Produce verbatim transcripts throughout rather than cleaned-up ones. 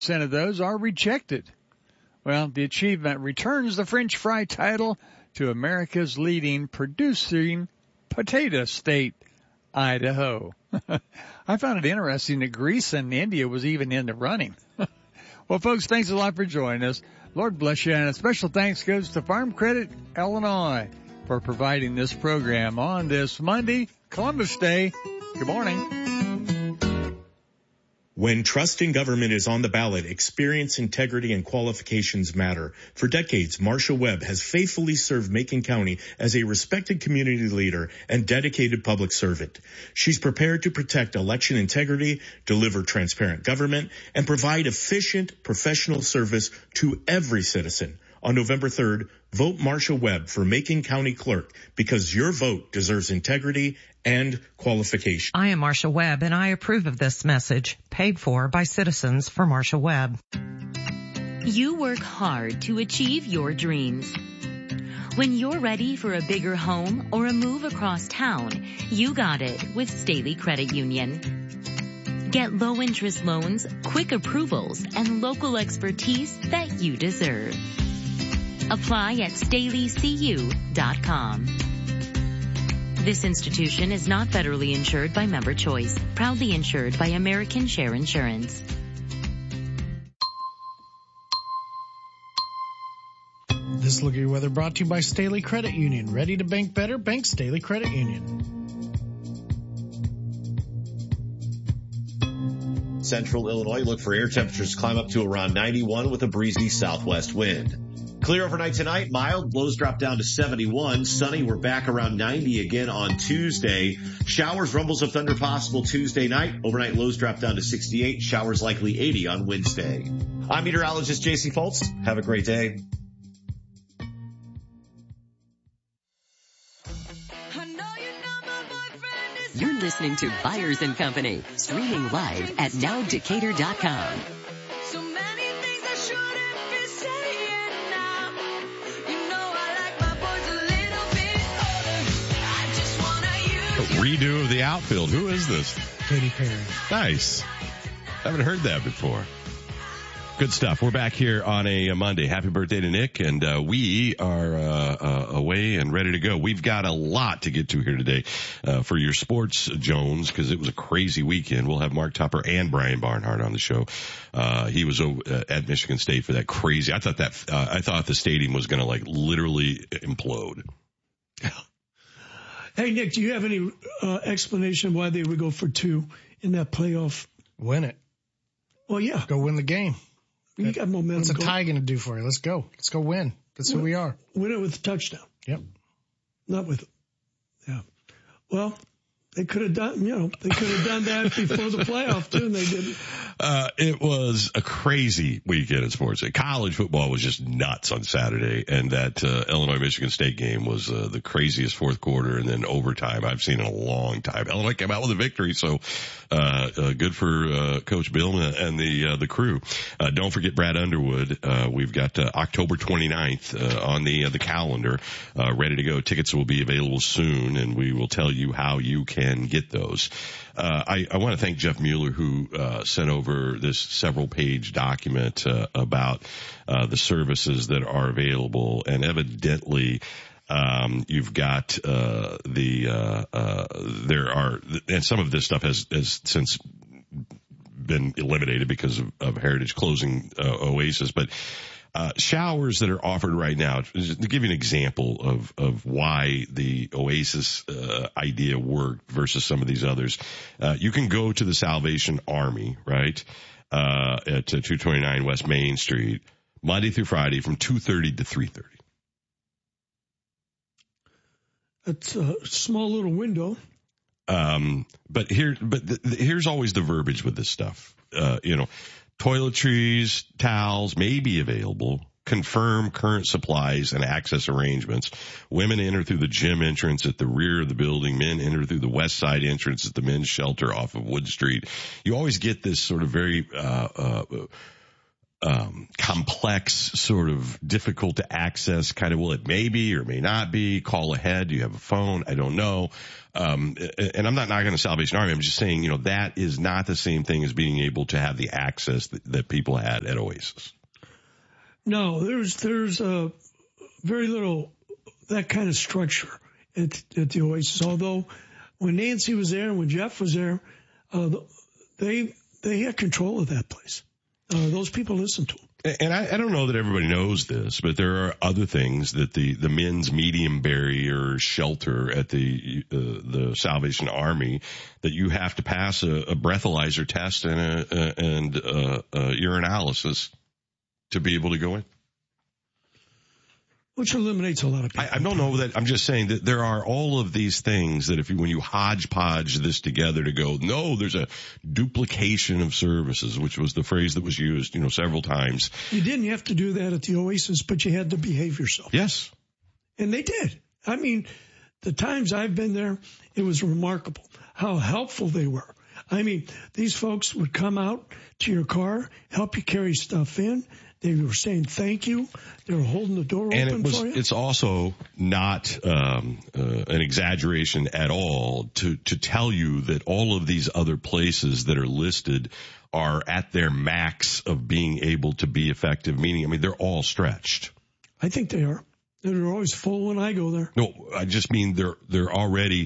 percent of those are rejected. Well, the achievement returns the French fry title to America's leading producing potato state, Idaho. I found it interesting that Greece and India was even in the running. Well, folks, thanks a lot for joining us. Lord bless you, and a special thanks goes to Farm Credit Illinois for providing this program on this Monday, Columbus Day. Good morning. When trust in government is on the ballot, experience, integrity, and qualifications matter. For decades, Marcia Webb has faithfully served Macon County as a respected community leader and dedicated public servant. She's prepared to protect election integrity, deliver transparent government, and provide efficient, professional service to every citizen. On November third, vote Marcia Webb for Macon County Clerk because your vote deserves integrity and qualification. I am Marcia Webb, and I approve of this message, paid for by Citizens for Marcia Webb. You work hard to achieve your dreams. When you're ready for a bigger home or a move across town, you got it with Staley Credit Union. Get low-interest loans, quick approvals, and local expertise that you deserve. Apply at staley c u dot com. This institution is not federally insured by Member Choice, proudly insured by American Share Insurance. This Look at Your Weather brought to you by Staley Credit Union. Ready to bank better? Bank Staley Credit Union. Central Illinois, look for air temperatures climb up to around ninety-one with a breezy southwest wind. Clear overnight tonight, mild, lows drop down to seventy-one. Sunny, we're back around ninety again on Tuesday. Showers, rumbles of thunder possible Tuesday night. Overnight lows drop down to sixty-eight. Showers likely eighty on Wednesday. I'm meteorologist J C Foltz. Have a great day. You're listening to Byers and Company, streaming live at now decatur dot com. Redo of the outfield. Who is this? Katy Perry. Nice. Haven't heard that before. Good stuff. We're back here on a, a Monday. Happy birthday to Nick, and uh, we are uh, uh, away and ready to go. We've got a lot to get to here today uh, for your sports, Jones, because it was a crazy weekend. We'll have Mark Tupper and Brian Barnhart on the show. Uh, he was uh, at Michigan State for that crazy. I thought that uh, I thought the stadium was going to like literally implode. Hey, Nick, do you have any uh, explanation why they would go for two in that playoff? Win it. Well, yeah. Go win the game. You got momentum. What's a going. tie going to do for you? Let's go. Let's go win. That's win, who we are. Win it with a touchdown. Yep. Not with, yeah. Well, they could have done, you know, they could have done that before the playoff too, and they didn't. Uh, it was a crazy weekend in sports. College football was just nuts on Saturday, and that uh, Illinois-Michigan State game was uh, the craziest fourth quarter and then overtime I've seen in a long time. Illinois came out with a victory, so uh, uh good for uh, Coach Bill and the uh, the crew. Uh, don't forget Brad Underwood. Uh, we've got uh, October twenty-ninth uh, on the uh, the calendar, uh, ready to go. Tickets will be available soon, and we will tell you how you can get those. Uh, I, I want to thank Jeff Mueller, who uh, sent over this several-page document uh, about uh, the services that are available, and evidently um, you've got uh, the uh, uh, there are, and some of this stuff has, has since been eliminated because of, of Heritage closing uh, Oasis, but. Uh, showers that are offered right now, to give you an example of, of why the Oasis, uh, idea worked versus some of these others. Uh, you can go to the Salvation Army, right, uh, at two twenty-nine West Main Street, Monday through Friday from two thirty to three thirty. It's a small little window. Um, but here, but the, the, here's always the verbiage with this stuff. Uh, you know, toiletries, towels may be available. Confirm current supplies and access arrangements. Women enter through the gym entrance at the rear of the building. Men enter through the west side entrance at the men's shelter off of Wood Street. You always get this sort of very, uh, uh, um, complex, sort of difficult to access kind of, well, it may be or may not be. Call ahead. Do you have a phone? I don't know. Um, and I'm not knocking the Salvation Army. I'm just saying, you know, that is not the same thing as being able to have the access that, that people had at Oasis. No, there's, there's, uh, very little that kind of structure at, at the Oasis. Although when Nancy was there and when Jeff was there, uh, they, they had control of that place. Uh, those people listened to them. And I, I don't know that everybody knows this, but there are other things that the, the men's medium barrier shelter at the uh, the Salvation Army that you have to pass a, a breathalyzer test and a, a and a, a urinalysis to be able to go in. Which eliminates a lot of people. I, I don't know that. I'm just saying that there are all of these things that if you, when you hodgepodge this together to go, no, there's a duplication of services, which was the phrase that was used, you know, several times. You didn't have to do that at the Oasis, but you had to behave yourself. Yes. And they did. I mean, the times I've been there, it was remarkable how helpful they were. I mean, these folks would come out to your car, help you carry stuff in. They were saying thank you. They were holding the door and open it was, for you. It's also not um, uh, an exaggeration at all to to tell you that all of these other places that are listed are at their max of being able to be effective. Meaning, I mean, they're all stretched. I think they are. They're always full when I go there. No, I just mean they're they're already.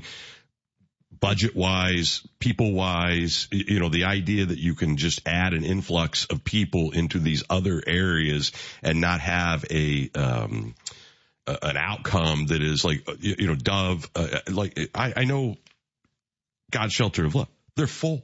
Budget-wise, people-wise, you know, the idea that you can just add an influx of people into these other areas and not have a um, uh, an outcome that is like, you, you know, Dove. Uh, like I, I know, God's Shelter of Love, they're full.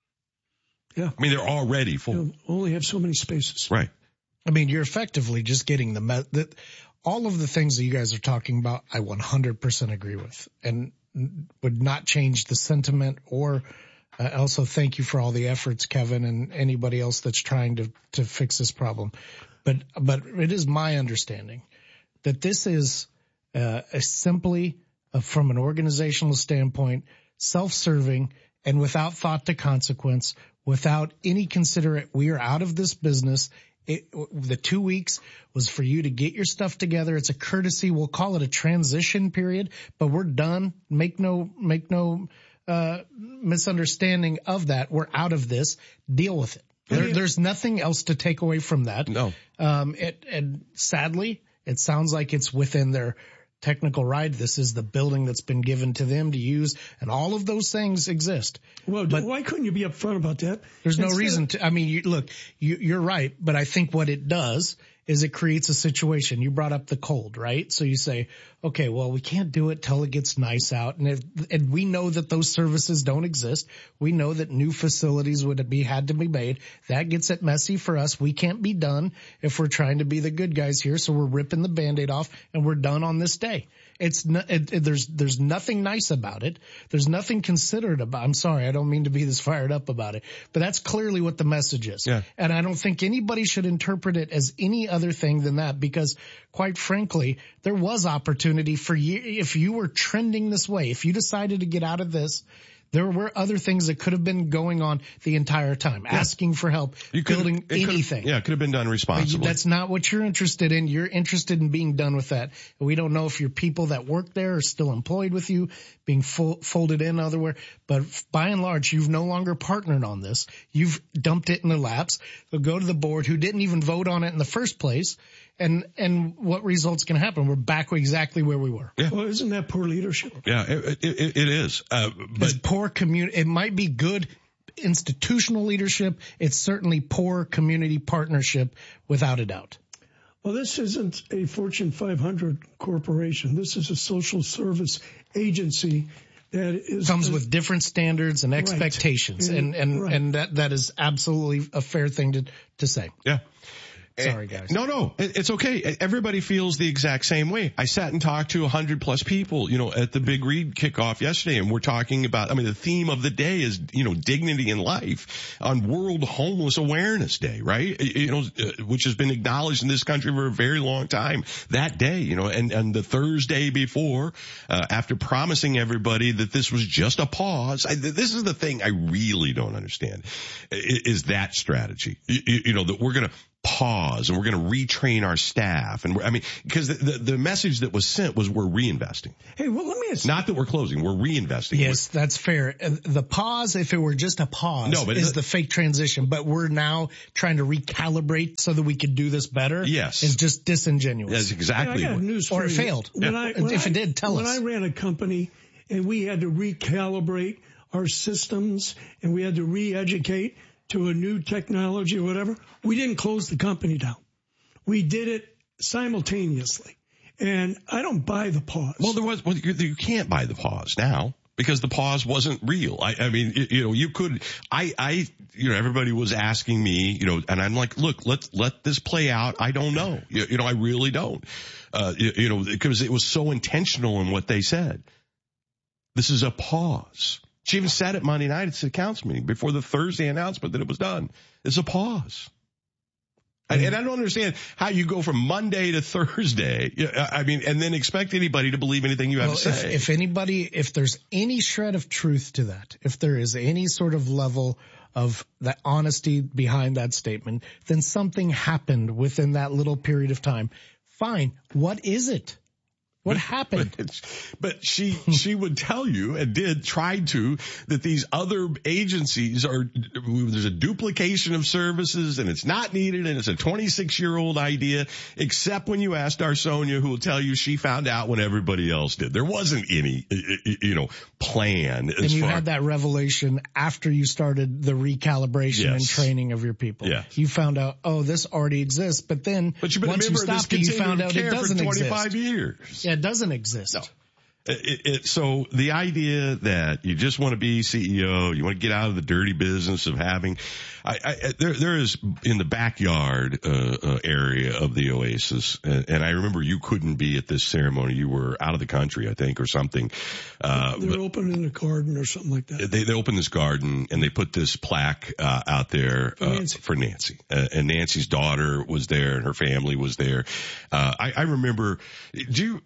Yeah, I mean they're already full. You only have so many spaces. Right. I mean, you're effectively just getting the me- that all of the things that you guys are talking about. I one hundred percent agree with, and would not change the sentiment or uh, also thank you for all the efforts, Kevin, and anybody else that's trying to, to fix this problem. But, but it is my understanding that this is uh, a simply uh, from an organizational standpoint, self-serving and without thought to consequence, without any considerate, we are out of this business. It, the two weeks was for you to get your stuff together. It's a courtesy. We'll call it a transition period, but we're done. Make no, make no, uh, misunderstanding of that. We're out of this. Deal with it. There, there's nothing else to take away from that. No. Um, it, and sadly, it sounds like it's within their technical right. This is the building that's been given to them to use, and all of those things exist. Well, but why couldn't you be upfront about that? There's no Instead reason of- to. I mean, you, look, you, you're right, but I think what it does is it creates a situation. You brought up the cold, right? So you say, okay, well, we can't do it till it gets nice out, and if, and we know that those services don't exist. We know that new facilities would be had to be made. That gets it messy for us. We can't be done if we're trying to be the good guys here. So we're ripping the Band-Aid off, and we're done on this day. It's no, it, it, there's there's nothing nice about it. There's nothing considerate about. I'm sorry, I don't mean to be this fired up about it, but that's clearly what the message is. Yeah. And I don't think anybody should interpret it as any other thing than that, because quite frankly, there was opportunity for you if you were trending this way. If you decided to get out of this, there were other things that could have been going on the entire time, yeah. asking for help, you building anything. Yeah, it could have been done responsibly. But that's not what you're interested in. You're interested in being done with that. We don't know if your people that work there are still employed with you, being full, folded in otherwhere. But by and large, you've no longer partnered on this. You've dumped it in their laps. So go to the board who didn't even vote on it in the first place. And, and what results can happen? We're back exactly where we were. Yeah. Well, isn't that poor leadership? Yeah, it, it, it is. Uh, but it's poor community. It might be good institutional leadership. It's certainly poor community partnership without a doubt. Well, this isn't a Fortune five hundred corporation. This is a social service agency that is comes with different standards and expectations. Right. And, and, right. and that, that is absolutely a fair thing to, to say. Yeah. Sorry, guys. No, no, it's okay. Everybody feels the exact same way. I sat and talked to a hundred plus people, you know, at the Big Read kickoff yesterday, and we're talking about, I mean, the theme of the day is, you know, dignity in life on World Homeless Awareness Day, right? You know, which has been acknowledged in this country for a very long time. That day, you know, and, and the Thursday before, uh, after promising everybody that this was just a pause, I, this is the thing I really don't understand, is that strategy. You, you know, that we're going to pause and we're going to retrain our staff. And we're, I mean, because the, the, the message that was sent was we're reinvesting. Hey, well, let me ask. Not that we're closing, we're reinvesting. Yes, we're, that's fair. The pause, if it were just a pause, no, but is the fake transition. But we're now trying to recalibrate so that we could do this better. Yes. Is just disingenuous. That's exactly yeah, I got what. news or for it you. failed. When Yeah. I, when if I, it did, tell when us. When I ran a company and we had to recalibrate our systems and we had to re-educate to a new technology or whatever, we didn't close the company down. We did it simultaneously. And I don't buy the pause. Well, there was, well, you, you can't buy the pause now because the pause wasn't real. I, I mean, you, you know, you could, I, I, you know, everybody was asking me, you know, and I'm like, look, let's let this play out. I don't know. You, you know, I really don't. Uh, you, you know, because it was so intentional in what they said. This is a pause. She even said it Monday night at the council meeting before the Thursday announcement that it was done. It's a pause. And, and I don't understand how you go from Monday to Thursday. I mean, and then expect anybody to believe anything you have well, to say. If, if anybody, if there's any shred of truth to that, if there is any sort of level of that honesty behind that statement, then something happened within that little period of time. Fine. What is it? What but, happened? But, but she, she would tell you and did try to that these other agencies are, there's a duplication of services and it's not needed and it's a twenty-six year old idea, except when you asked our Sonia, who will tell you she found out when everybody else did. There wasn't any, you know, plan. And you far, had that revelation after you started the recalibration yes. and training of your people. Yes. You found out, oh, this already exists. But then but you, but once you stopped it, you found out it doesn't for twenty-five exist. years. Yeah, it doesn't exist. No. It, it, so the idea that you just want to be C E O, you want to get out of the dirty business of having, I, I, there, there is in the backyard uh, uh, area of the Oasis, and, and I remember you couldn't be at this ceremony. You were out of the country, I think, or something. Uh, They're opening a garden or something like that. They, they opened this garden and they put this plaque uh, out there uh, for Nancy. For Nancy. Uh, and Nancy's daughter was there and her family was there. Uh, I, I remember, do you,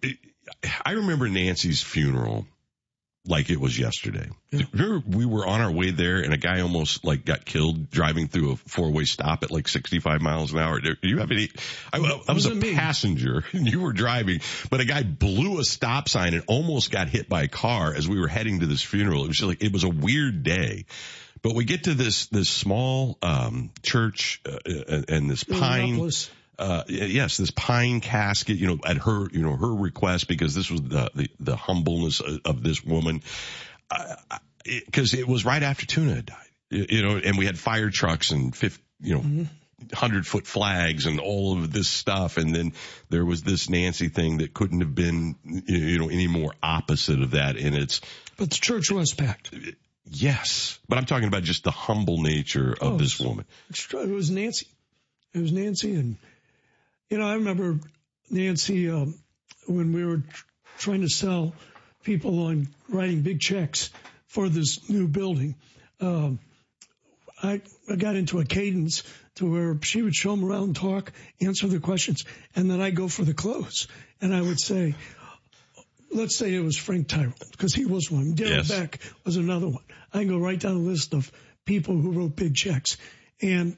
I remember Nancy's funeral like it was yesterday. Yeah. Remember we were on our way there and a guy almost like got killed driving through a four-way stop at like sixty-five miles an hour. Do you have any, I, I was a me. passenger and you were driving, but a guy blew a stop sign and almost got hit by a car as we were heading to this funeral. It was just like, it was a weird day. But we get to this, this small, um, church, uh, and, and this pine. Uh, yes, this pine casket, you know, at her, you know, her request, because this was the, the, the humbleness of, of this woman. Uh, cause it was right after Tuna had died, you know, and we had fire trucks and fifty, you know, mm-hmm. hundred foot flags and all of this stuff. And then there was this Nancy thing that couldn't have been, you know, any more opposite of that. And it's, but the church was packed. Yes. But I'm talking about just the humble nature of oh, this woman. It was Nancy. It was Nancy. And, you know, I remember Nancy, um, when we were tr- trying to sell people on writing big checks for this new building. Um, I, I got into a cadence to where she would show them around, talk, answer the questions, and then I go for the close. And I would say, let's say it was Frank Tyrell, because he was one. Darryl yes. Beck was another one. I go right down the list of people who wrote big checks. And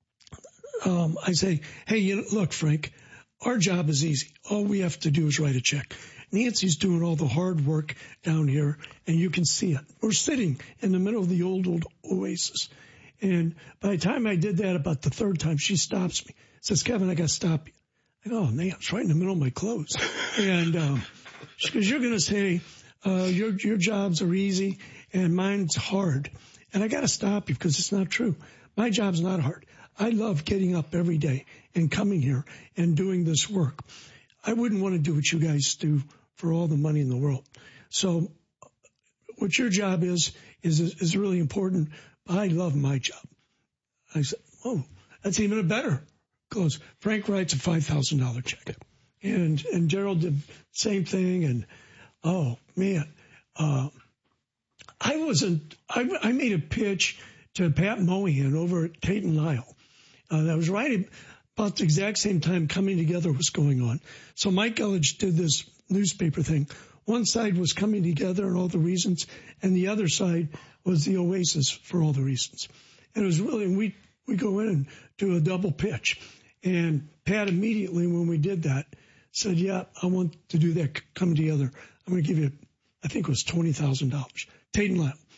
um, I say, hey, you know, look, Frank, our job is easy. All we have to do is write a check. Nancy's doing all the hard work down here, and you can see it. We're sitting in the middle of the old, old Oasis. And by the time I did that, about the third time, she stops me, says, Kevin, I got to stop you. I go, oh, man, it's right in the middle of my clothes. And um, she goes, you're going to say uh, your your jobs are easy and mine's hard. And I got to stop you because it's not true. My job's not hard. I love getting up every day and coming here and doing this work. I wouldn't want to do what you guys do for all the money in the world. So what your job is, is, is really important. I love my job. I said, oh, that's even a better close. Frank writes a five thousand dollars check. And, and Gerald did the same thing. And, oh, man, uh, I wasn't, I, I made a pitch to Pat Mohan over at Tate and Lyle. Uh, that was right about the exact same time Coming Together was going on. So Mike Elledge did this newspaper thing. One side was Coming Together and all the reasons, and the other side was the Oasis for all the reasons. And it was really, we, we go in and do a double pitch. And Pat immediately, when we did that, said, yeah, I want to do that, come together. I'm going to give you, I think it was twenty thousand dollars. Tate and Lap.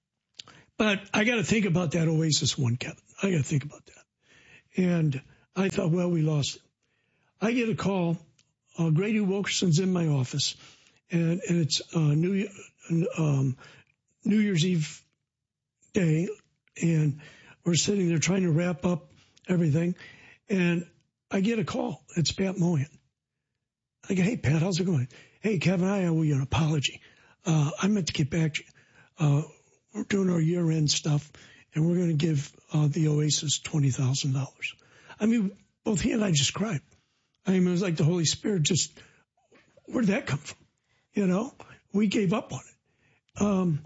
But I got to think about that Oasis one, Kevin. I got to think about that. And I thought, well, we lost it. I get a call. Uh, Grady Wilkerson's in my office, and, and it's uh, New, um, New Year's Eve day, and we're sitting there trying to wrap up everything, and I get a call. It's Pat Mohan. I go, hey, Pat, how's it going? Hey, Kevin, I owe you an apology. Uh, I meant to get back to you. Uh, we're doing our year-end stuff, and we're going to give uh, the Oasis twenty thousand dollars. I mean, both he and I just cried. I mean, it was like the Holy Spirit just, where'd that come from? You know, we gave up on it. Um,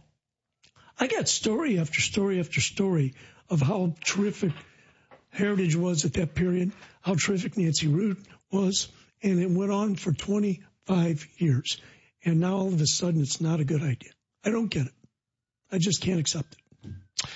I got story after story after story of how terrific Heritage was at that period, how terrific Nancy Root was, and it went on for twenty-five years. And now all of a sudden it's not a good idea. I don't get it. I just can't accept it.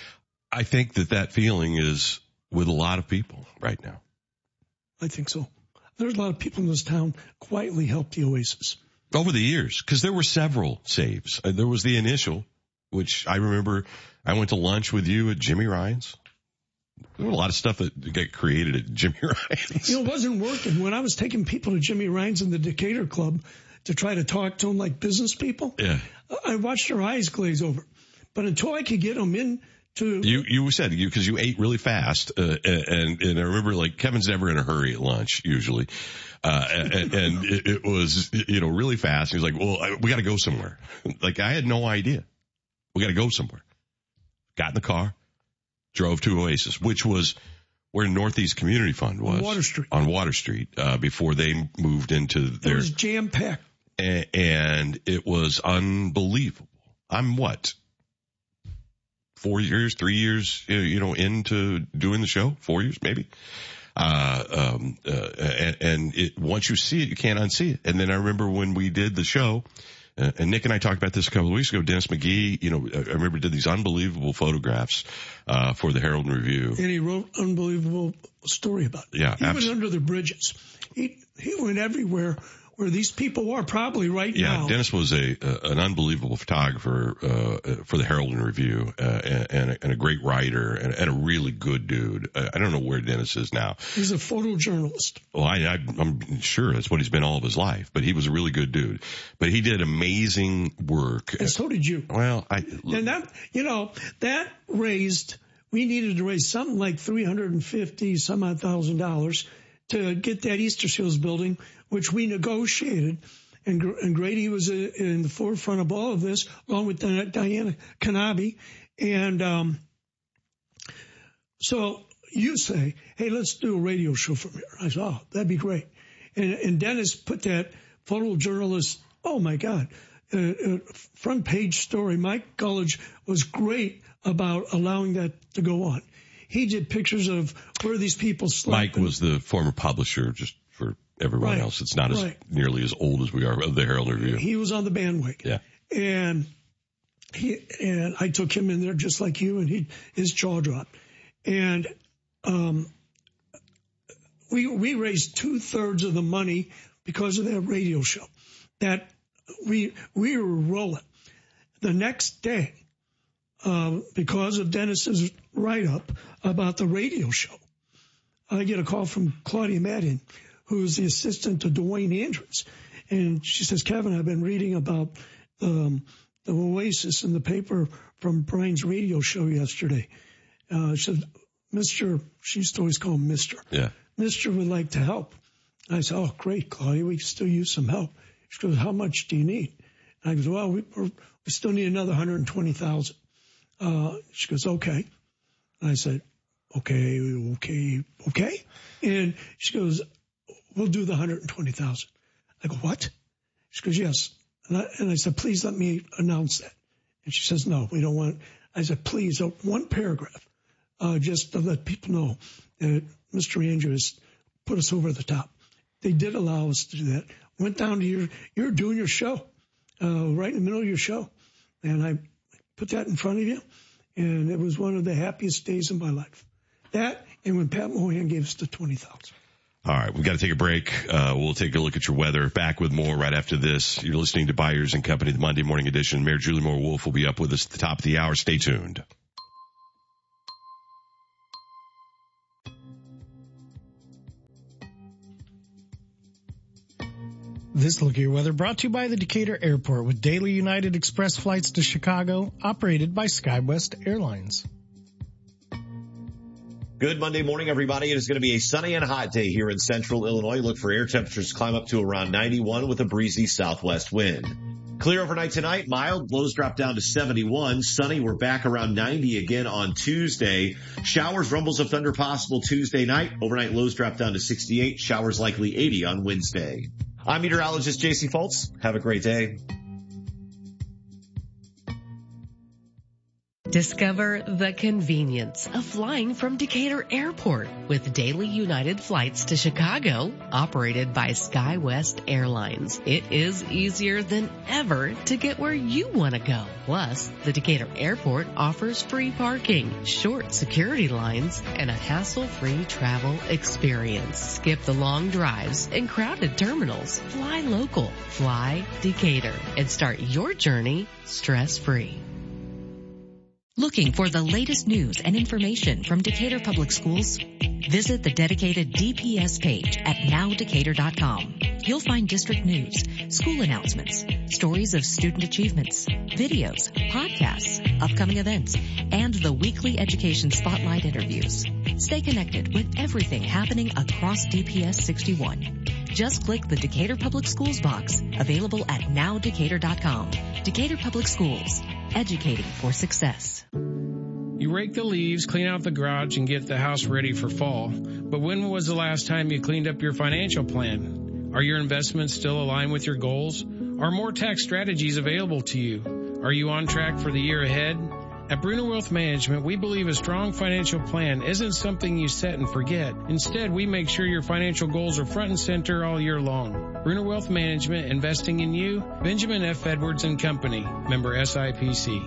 I think that that feeling is with a lot of people right now. I think so. There's a lot of people in this town quietly helped the Oasis. Over the years, because there were several saves. Uh, there was the initial, which I remember I went to lunch with you at Jimmy Ryan's. There was a lot of stuff that got created at Jimmy Ryan's. You know, it wasn't working. When I was taking people to Jimmy Ryan's in the Decatur Club to try to talk to them like business people, yeah. I watched their eyes glaze over. But until I could get them in to... You you said, you because you ate really fast, uh, and, and I remember, like, Kevin's never in a hurry at lunch, usually. Uh, and, and it, it was, you know, really fast. He was like, well, I, we got to go somewhere. Like, I had no idea. We got to go somewhere. Got in the car, drove to Oasis, which was where Northeast Community Fund was. On Water Street. On Water Street, uh, before they moved into their... It was jam-packed. And, and it was unbelievable. I'm what? Four years, three years, you know, into doing the show? Four years, maybe? Uh, um, uh, and, and it, once you see it, you can't unsee it. And then I remember when we did the show, uh, and Nick and I talked about this a couple of weeks ago, Dennis McGee, you know, I remember did these unbelievable photographs, uh, for the Herald and Review. And he wrote unbelievable story about it. Yeah. He abs- went under the bridges. He, he went everywhere where these people are probably right yeah, now. Yeah, Dennis was a, uh, an unbelievable photographer, uh, for the Herald and Review, uh, and, and, a, and a great writer and, and a really good dude. I, I don't know where Dennis is now. He's a photojournalist. Well, I, I, I'm sure that's what he's been all of his life, but he was a really good dude. But he did amazing work. And so did you. Well, I, and that, you know, that raised, we needed to raise something like three hundred fifty some odd thousand dollars to get that Easter Seals building, which we negotiated. And, and Grady was in the forefront of all of this, along with Diana Kanabi. And um, so you say, hey, let's do a radio show from here. I said, oh, that'd be great. And, and Dennis put that photojournalist, oh, my God, uh, uh, front page story. Mike Gullidge was great about allowing that to go on. He did pictures of where these people slept. Mike was the former publisher, just for everyone right, else. It's not as right. nearly as old as we are of the Herald Review. He was on the bandwagon. Yeah. And he, and I took him in there just like you, and he, his jaw dropped. And, um, we, we raised two thirds of the money because of that radio show that we, we were rolling. The next day, um, because of Dennis's write-up about the radio show, I get a call from Claudia Madden, who's the assistant to Dwayne Andrews. And she says, Kevin, I've been reading about um, the Oasis in the paper from Brian's radio show yesterday. Uh, she said, Mister, she used to always call him Mister. Yeah. Mister would like to help. I said, oh, great, Claudia, we still use some help. She goes, how much do you need? And I goes, well, we, we still need another one hundred twenty thousand dollars. Uh, she goes, okay. And I said, okay, okay, okay. And she goes, we'll do the one hundred twenty thousand dollars. I go, what? She goes, yes. And I, and I said, please let me announce that. And she says, no, we don't want. I said, please, uh, one paragraph, uh, just to let people know that Mister Andrews put us over the top. They did allow us to do that. Went down to your, you're doing your show, uh, right in the middle of your show. And I put that in front of you. And it was one of the happiest days of my life. That, and when Pat Mohan gave us the twenty thousand dollars. All right, we've got to take a break. Uh, we'll take a look at your weather. Back with more right after this. You're listening to Byers and Company, the Monday morning edition. Mayor Julie Moore Wolf will be up with us at the top of the hour. Stay tuned. This look at your weather brought to you by the Decatur Airport with daily United Express flights to Chicago operated by SkyWest Airlines. Good Monday morning, everybody. It is going to be a sunny and hot day here in central Illinois. Look for air temperatures to climb up to around ninety-one with a breezy southwest wind. Clear overnight tonight, mild, lows drop down to seventy-one. Sunny, we're back around ninety again on Tuesday. Showers, rumbles of thunder possible Tuesday night. Overnight lows drop down to sixty-eight. Showers likely eighty on Wednesday. I'm meteorologist J C Fultz. Have a great day. Discover the convenience of flying from Decatur Airport with daily United flights to Chicago, operated by SkyWest Airlines. It is easier than ever to get where you want to go. Plus, the Decatur Airport offers free parking, short security lines, and a hassle-free travel experience. Skip the long drives and crowded terminals. Fly local. Fly Decatur. And start your journey stress-free. Looking for the latest news and information from Decatur Public Schools? Visit the dedicated D P S page at now decatur dot com. You'll find district news, school announcements, stories of student achievements, videos, podcasts, upcoming events, and the weekly education spotlight interviews. Stay connected with everything happening across D P S sixty-one. Just click the Decatur Public Schools box, available at now decatur dot com. Decatur Public Schools, educating for success. You rake the leaves, clean out the garage, and get the house ready for fall. But when was the last time you cleaned up your financial plan? Are your investments still aligned with your goals? Are more tax strategies available to you? Are you on track for the year ahead? At Bruner Wealth Management, we believe a strong financial plan isn't something you set and forget. Instead, we make sure your financial goals are front and center all year long. Bruner Wealth Management, investing in you. Benjamin F. Edwards and Company, member S I P C.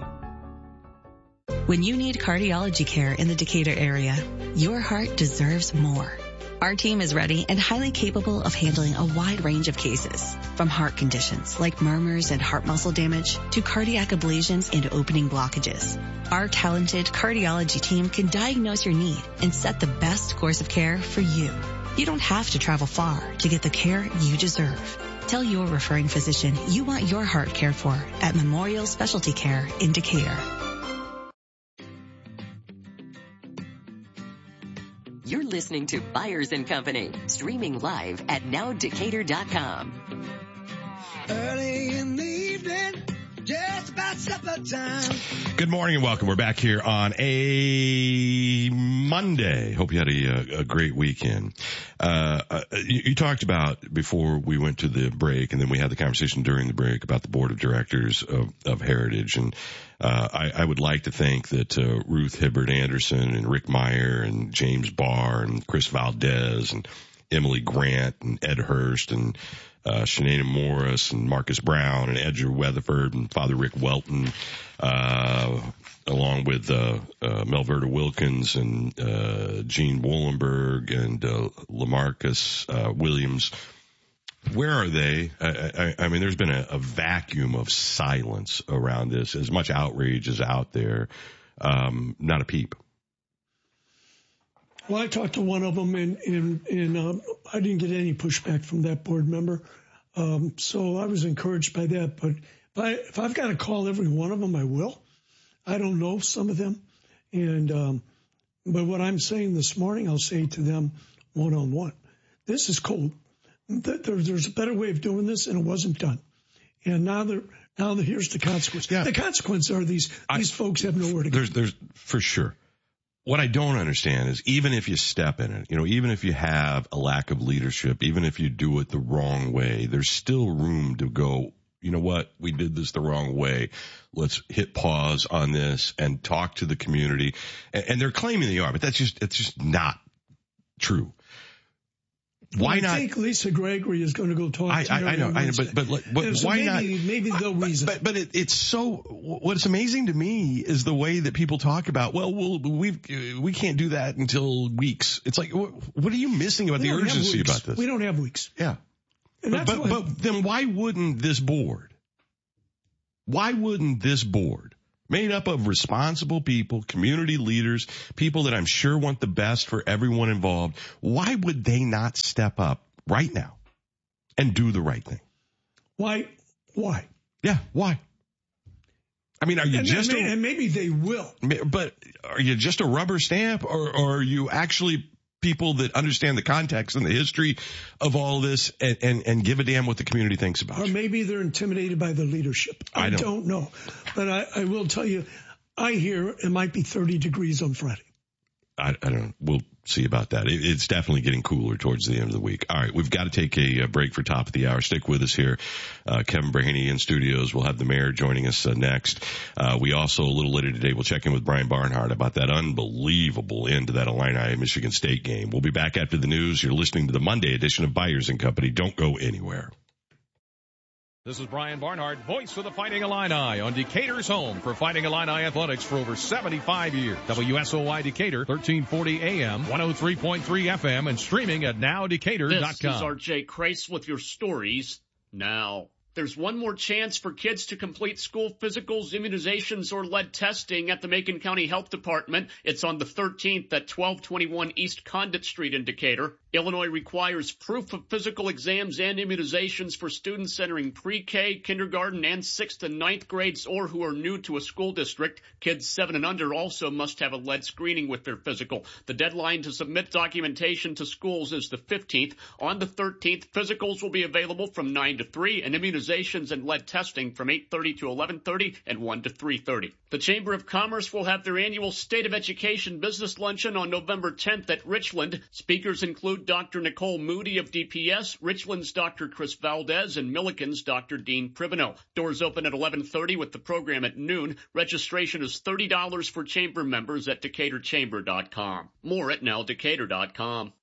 When you need cardiology care in the Decatur area, your heart deserves more. Our team is ready and highly capable of handling a wide range of cases, from heart conditions like murmurs and heart muscle damage to cardiac ablations and opening blockages. Our talented cardiology team can diagnose your need and set the best course of care for you. You don't have to travel far to get the care you deserve. Tell your referring physician you want your heart cared for at Memorial Specialty Care in Decatur. You're listening to Byers and Company, streaming live at now decatur dot com. Early in the evening, just about supper time. Good morning and welcome. We're back here on a Monday. Hope you had a, a great weekend. Uh, uh, you, you talked about before we went to the break, and then we had the conversation during the break about the board of directors of, of Heritage. And uh, I, I would like to think that uh, Ruth Hibbert Anderson and Rick Meyer and James Barr and Chris Valdez and Emily Grant and Ed Hurst and Uh, Shanana Morris and Marcus Brown and Edgar Weatherford and Father Rick Welton, uh, along with, uh, uh, Melverta Wilkins and, uh, Gene Wollenberg and, uh, Lamarcus, uh, Williams. Where are they? I, I, I mean, there's been a, a vacuum of silence around this. As much outrage is out there, um, not a peep. Well, I talked to one of them, and, and, and um, I didn't get any pushback from that board member. Um, so I was encouraged by that. But if, I, if I've got to call every one of them, I will. I don't know some of them. And um, but what I'm saying this morning, I'll say to them one-on-one. This is cold. There, there's a better way of doing this, and it wasn't done. And now they're, now the, here's the consequence. Yeah. The consequence are these I, these folks have nowhere to go. There's, there's for sure. What I don't understand is even if you step in it, you know, even if you have a lack of leadership, even if you do it the wrong way, there's still room to go, you know what, we did this the wrong way. Let's hit pause on this and talk to the community. And, and they're claiming they are, but that's just, it's just not true. Why I not? I think Lisa Gregory is going to go talk I, to I, I know, I know, but, but, but so why maybe, not? Maybe the reason. But, but it, it's so, what's amazing to me is the way that people talk about, well, well we've, we can't do that until weeks. It's like, what, what are you missing about we the urgency about this? We don't have weeks. Yeah. And But, that's but, why, but then why wouldn't this board, why wouldn't this board, made up of responsible people, community leaders, people that I'm sure want the best for everyone involved, why would they not step up right now and do the right thing? why? Why? Yeah, why? I mean, are you and, just and, a, and maybe they will. but are you just a rubber stamp, or, or are you actually people that understand the context and the history of all this and, and, and give a damn what the community thinks about Or you? maybe they're intimidated by the leadership. I, I don't- don't know. But I, I will tell you, I hear it might be thirty degrees on Friday. I, I don't know. We'll see about that. It, it's definitely getting cooler towards the end of the week. All right, we've got to take a, a break for top of the hour. Stick with us here. Uh, Kevin Brahaney in studios. We'll have the mayor joining us uh, next. Uh, we also, a little later today, we'll check in with Brian Barnhart about that unbelievable end to that Illini Michigan State game. We'll be back after the news. You're listening to the Monday edition of Byers and Company. Don't go anywhere. This is Brian Barnhart, voice of the Fighting Illini on Decatur's home for Fighting Illini athletics for over seventy-five years. W S O Y Decatur, thirteen forty A M, one oh three point three F M, and streaming at now decatur dot com. This is R J Kreis with your stories now. There's one more chance for kids to complete school physicals, immunizations, or lead testing at the Macon County Health Department. It's on the thirteenth at twelve twenty-one East Condit Street in Decatur. Illinois requires proof of physical exams and immunizations for students entering pre-K, kindergarten, and sixth and ninth grades or who are new to a school district. Kids seven and under also must have a lead screening with their physical. The deadline to submit documentation to schools is the fifteenth. On the thirteenth, physicals will be available from nine to three and immunizations and lead testing from eight thirty to eleven thirty and one to three thirty. The Chamber of Commerce will have their annual State of Education Business Luncheon on November tenth at Richland. Speakers include Doctor Nicole Moody of D P S, Richland's Doctor Chris Valdez, and Milliken's Doctor Dean Privino. Doors open at eleven thirty with the program at noon. Registration is thirty dollars for Chamber members at decatur chamber dot com. More at now decatur dot com.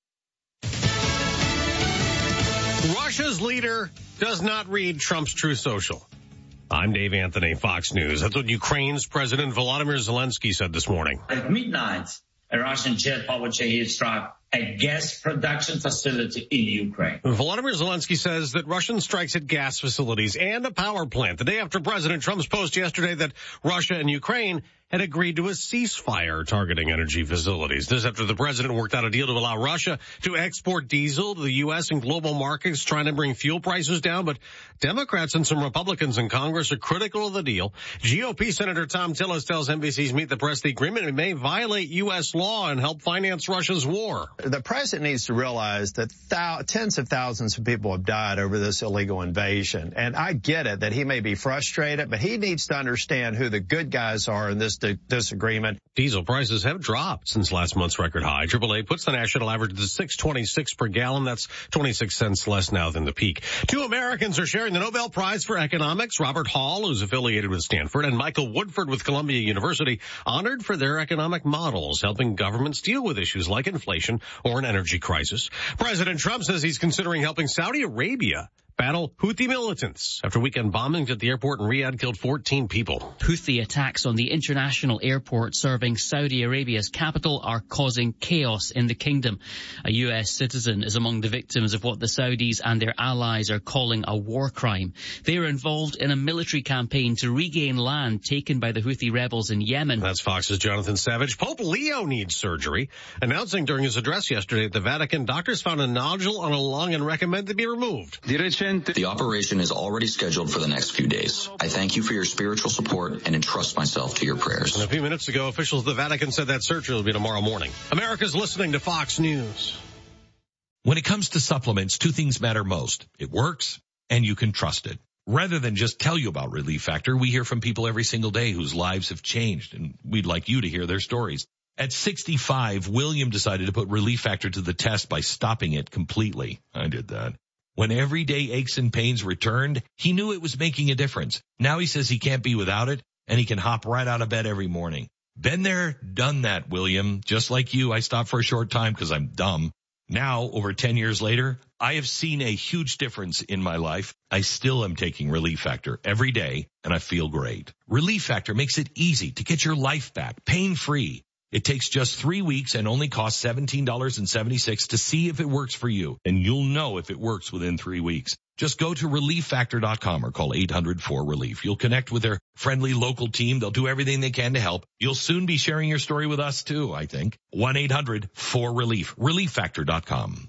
Russia's leader does not read Trump's True Social. I'm Dave Anthony, Fox News. That's what Ukraine's President Volodymyr Zelensky said this morning. At midnight, a Russian jet powered Shahed struck a gas production facility in Ukraine. Volodymyr Zelensky says that Russian strikes at gas facilities and a power plant the day after President Trump's post yesterday that Russia and Ukraine had agreed to a ceasefire targeting energy facilities. This after the president worked out a deal to allow Russia to export diesel to the U S and global markets, trying to bring fuel prices down. But Democrats and some Republicans in Congress are critical of the deal. G O P Senator Tom Tillis tells N B C's Meet the Press the agreement may violate U S law and help finance Russia's war. The president needs to realize that thou- tens of thousands of people have died over this illegal invasion. And I get it that he may be frustrated, but he needs to understand who the good guys are in this disagreement. Diesel prices have dropped since last month's record high. triple A puts the national average to six twenty-six per gallon. That's twenty-six cents less now than the peak. Two Americans are sharing the Nobel Prize for Economics. Robert Hall, who's affiliated with Stanford, and Michael Woodford with Columbia University, honored for their economic models, helping governments deal with issues like inflation or an energy crisis. President Trump says he's considering helping Saudi Arabia battle Houthi militants after weekend bombings at the airport in Riyadh killed fourteen people. Houthi attacks on the international airport serving Saudi Arabia's capital are causing chaos in the kingdom. A U S citizen is among the victims of what the Saudis and their allies are calling a war crime. They are involved in a military campaign to regain land taken by the Houthi rebels in Yemen. That's Fox's Jonathan Savage. Pope Leo needs surgery. Announcing during his address yesterday at the Vatican, doctors found a nodule on a lung and recommend it be removed. The operation is already scheduled for the next few days. I thank you for your spiritual support and entrust myself to your prayers. And a few minutes ago, officials of the Vatican said that surgery will be tomorrow morning. America's listening to Fox News. When it comes to supplements, two things matter most. It works and you can trust it. Rather than just tell you about Relief Factor, we hear from people every single day whose lives have changed, and we'd like you to hear their stories. At sixty-five, William decided to put Relief Factor to the test by stopping it completely. I did that. When everyday aches and pains returned, he knew it was making a difference. Now he says he can't be without it, and he can hop right out of bed every morning. Been there, done that, William. Just like you, I stopped for a short time because I'm dumb. Now, over ten years later, I have seen a huge difference in my life. I still am taking Relief Factor every day, and I feel great. Relief Factor makes it easy to get your life back, pain-free. It takes just three weeks and only costs seventeen dollars and seventy-six cents to see if it works for you, and you'll know if it works within three weeks. Just go to relief factor dot com or call eight hundred four relief. You'll connect with their friendly local team. They'll do everything they can to help. You'll soon be sharing your story with us too, I think. one eight hundred four relief. relief factor dot com.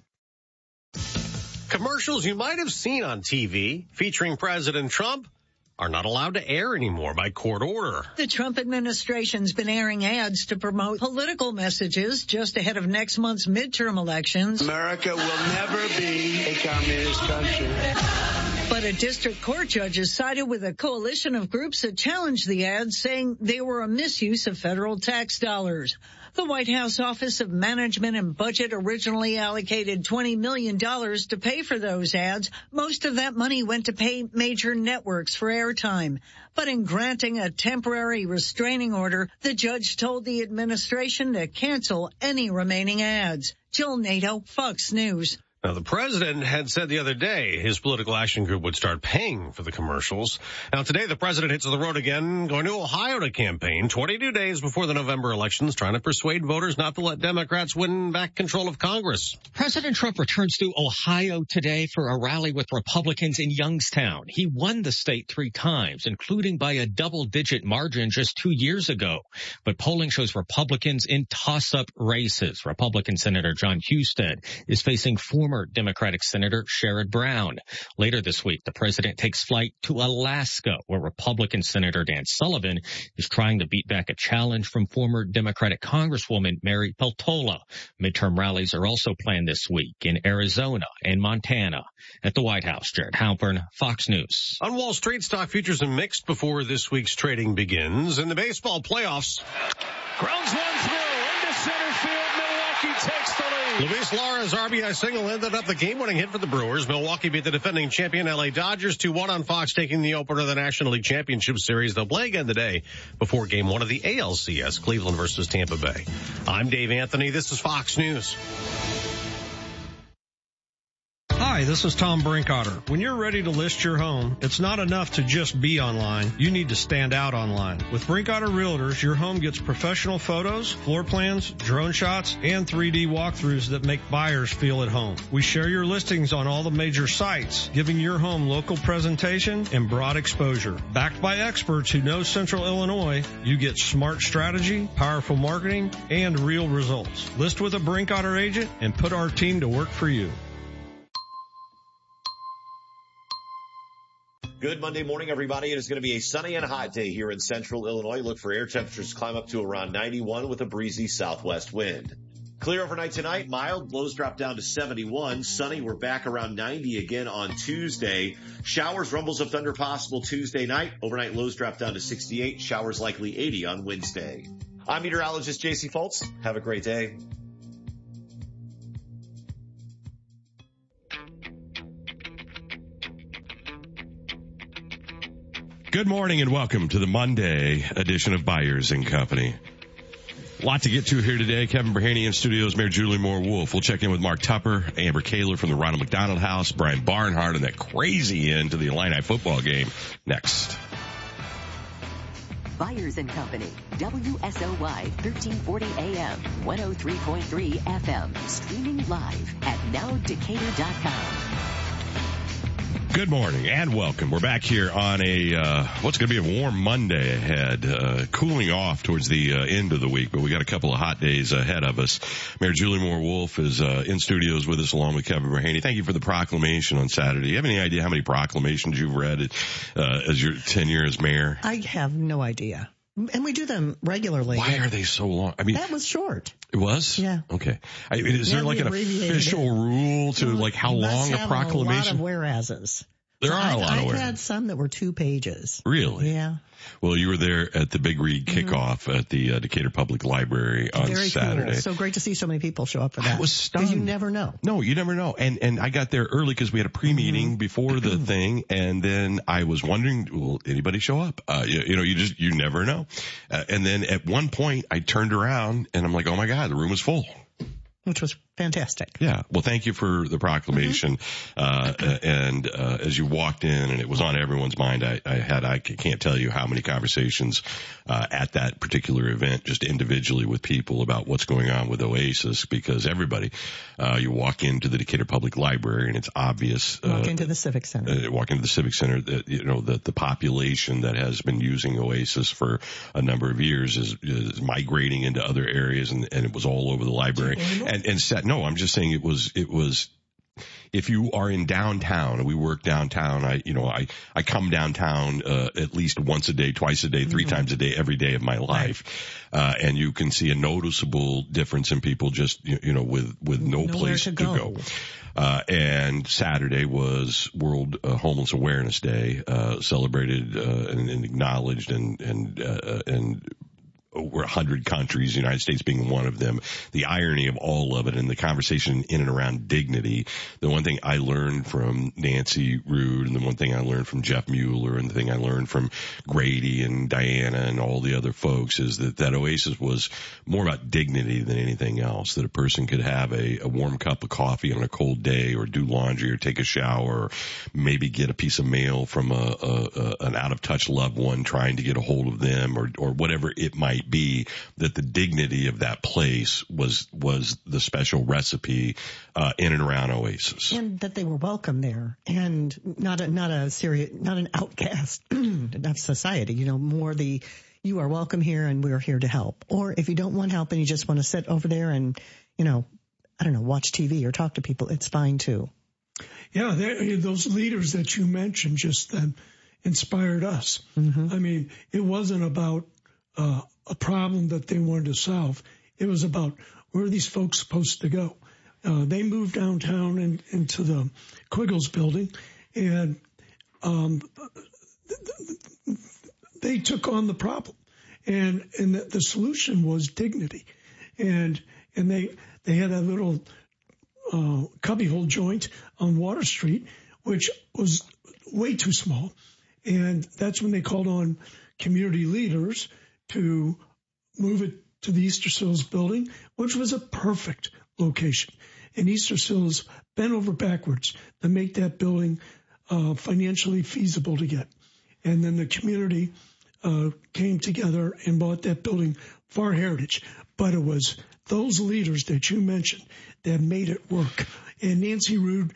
Commercials you might have seen on T V featuring President Trump are not allowed to air anymore by court order. The Trump administration's been airing ads to promote political messages just ahead of next month's midterm elections. America will never be a communist country. But a district court judge has sided with a coalition of groups that challenged the ads, saying they were a misuse of federal tax dollars. The White House Office of Management and Budget originally allocated twenty million dollars to pay for those ads. Most of that money went to pay major networks for airtime. But in granting a temporary restraining order, the judge told the administration to cancel any remaining ads. Jill Nato, Fox News. Now, the president had said the other day his political action group would start paying for the commercials. Now, today the president hits the road again, going to Ohio to campaign twenty-two days before the November elections, trying to persuade voters not to let Democrats win back control of Congress. President Trump returns to Ohio today for a rally with Republicans in Youngstown. He won the state three times, including by a double-digit margin just two years ago. But polling shows Republicans in toss-up races. Republican Senator John Husted is facing former Democratic Senator Sherrod Brown. Later this week, the president takes flight to Alaska, where Republican Senator Dan Sullivan is trying to beat back a challenge from former Democratic Congresswoman Mary Peltola. Midterm rallies are also planned this week in Arizona and Montana. At the White House, Jared Halpern, Fox News. On Wall Street, stock futures are mixed before this week's trading begins. In the baseball playoffs, grounds one through into center field. Milwaukee takes the lead. Luis Lara's R B I single ended up the game-winning hit for the Brewers. Milwaukee beat the defending champion L A Dodgers two one on Fox, taking the opener of the National League Championship Series. They'll play again today before game one of the A L C S, Cleveland versus Tampa Bay. I'm Dave Anthony. This is Fox News. Hi, this is Tom Brinkotter. When you're ready to list your home, it's not enough to just be online. You need to stand out online. With Brinkotter Realtors, your home gets professional photos, floor plans, drone shots, and three D walkthroughs that make buyers feel at home. We share your listings on all the major sites, giving your home local presentation and broad exposure. Backed by experts who know Central Illinois, you get smart strategy, powerful marketing, and real results. List with a Brinkotter agent and put our team to work for you. Good Monday morning, everybody. It is going to be a sunny and hot day here in Central Illinois. Look for air temperatures to climb up to around ninety-one with a breezy southwest wind. Clear overnight tonight, mild. Lows drop down to seventy-one. Sunny, we're back around ninety again on Tuesday. Showers, rumbles of thunder possible Tuesday night. Overnight lows drop down to sixty-eight. Showers likely eighty on Wednesday. I'm meteorologist J C Foltz. Have a great day. Good morning and welcome to the Monday edition of Byers and Company. A lot to get to here today. Kevin Berhaney in studios, Mayor Julie Moore-Wolf. We'll check in with Mark Tupper, Amber Kaler from the Ronald McDonald House, Brian Barnhart, and that crazy end to the Illini football game next. Byers and Company, W S O Y, thirteen forty A M, one oh three point three F M, streaming live at now decatur dot com. Good morning and welcome. We're back here on a, uh, what's going to be a warm Monday ahead, uh, cooling off towards the uh, end of the week, but we got a couple of hot days ahead of us. Mayor Julie Moore-Wolf is uh, in studios with us along with Kevin Berhaney. Thank you for the proclamation on Saturday. Do you have any idea how many proclamations you've read uh, as your tenure as mayor? I have no idea. And we do them regularly. Why are they so long? I mean, that was short. It was? Yeah. Okay. I mean, is yeah, there like an official it. rule to well, like how long a proclamation? A lot of whereases. There so are I, a lot I've of whereas. I've had some that were two pages. Really? Yeah. Well, you were there at the Big Read kickoff mm-hmm. at the uh, Decatur Public Library on Very Saturday. Cool. So great to see so many people show up for that. I was stunned. You never know. No, you never know. And and I got there early because we had a pre-meeting mm-hmm. before the thing, and then I was wondering, will anybody show up? Uh, you, you know, you just you never know. Uh, and then at one point, I turned around and I'm like, oh my God, the room was full. Which was fantastic. Yeah. Well, thank you for the proclamation. Mm-hmm. Uh, and, uh, as you walked in and it was on everyone's mind, I, I had, I can't tell you how many conversations, uh, at that particular event, just individually with people about what's going on with Oasis, because everybody, uh, you walk into the Decatur Public Library and it's obvious. Walk uh, into the Civic Center. Uh, walk into the Civic Center that, you know, that the population that has been using Oasis for a number of years is, is migrating into other areas, and, and it was all over the library. And, and set, no, I'm just saying it was, it was, if you are in downtown, and we work downtown, I, you know, I, I come downtown, uh, at least once a day, twice a day, three mm-hmm. times a day, every day of my life. Right. Uh, and you can see a noticeable difference in people just, you, you know, with, with no Nowhere place to to go. go. Uh, and Saturday was World uh, Homeless Awareness Day, uh, celebrated, uh, and, and acknowledged and, and, uh, and, over a hundred countries, the United States being one of them. The irony of all of it and the conversation in and around dignity. The one thing I learned from Nancy Rude, and the one thing I learned from Jeff Mueller, and the thing I learned from Grady and Diana and all the other folks is that that Oasis was more about dignity than anything else. That a person could have a, a warm cup of coffee on a cold day, or do laundry, or take a shower, or maybe get a piece of mail from a, a, a an out of touch loved one trying to get a hold of them, or or whatever it might be. That the dignity of that place was was the special recipe uh in and around Oasis, and that they were welcome there, and not a not a serious not an outcast of society. You know, more the you are welcome here, and we're here to help. Or if you don't want help and you just want to sit over there and, you know, I don't know, watch T V or talk to people, it's fine too. Yeah, those leaders that you mentioned just then inspired us. Mm-hmm. I mean, it wasn't about uh a problem that they wanted to solve. It was about where are these folks supposed to go? Uh, they moved downtown and into the Quiggles building, and um, they took on the problem, and and the, the solution was dignity, and and they they had a little uh, cubbyhole joint on Water Street, which was way too small, and that's when they called on community leaders to move it to the Easter Seals building, which was a perfect location. And Easter Seals bent over backwards to make that building uh, financially feasible to get. And then the community uh, came together and bought that building for Heritage. But it was those leaders that you mentioned that made it work. And Nancy Rude